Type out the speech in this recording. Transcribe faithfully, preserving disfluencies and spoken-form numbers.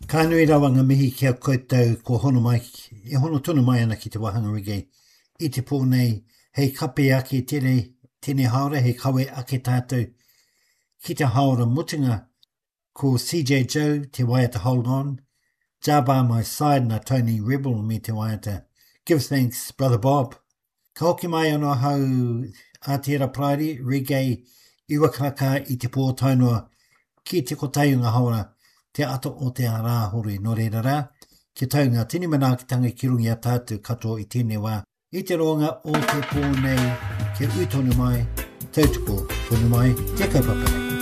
Ka nui rawa ngā mihi kia koutou ko hono mai, e hono tonu mai ana ki te wahanga reggae. I te pō nei, hei kape ake tēnei, tēnei haora, hei kawe ake tātou. Ki te haora mutinga, ko C J Joe, te waiata Hold On, Ja by my side na Tony Rebel me te waiata. Give thanks, Brother Bob. Ka hoki mai anō hau Aotearoa Prairie, reggae, iwakaraka i te pō taunua, ki te kotaiunga haora, te ato o te rāhore no reira rā, ki taunga tini manaakitanga ki rungi a tātou katoa i tēnei wā. I te roanga o te pō nei, ke ui tonu mai, tautoko tonu mai, te kaupapa.